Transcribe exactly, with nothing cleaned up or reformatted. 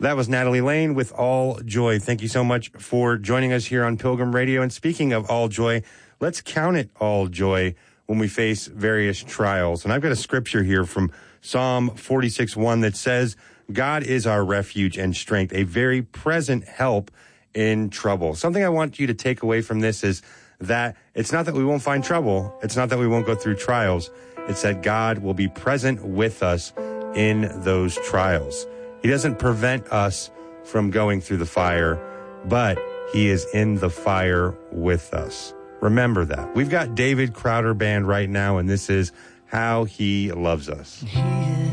That was Natalie Lane with All Joy. Thank you so much for joining us here on Pilgrim Radio. And speaking of all joy, let's count it all joy when we face various trials. And I've got a scripture here from Psalm forty-six one that says, God is our refuge and strength, a very present help in trouble. Something I want you to take away from this is that it's not that we won't find trouble. It's not that we won't go through trials. It's that God will be present with us in those trials. He doesn't prevent us from going through the fire, but he is in the fire with us. Remember that. We've got David Crowder Band right now, and this is How He Loves Us.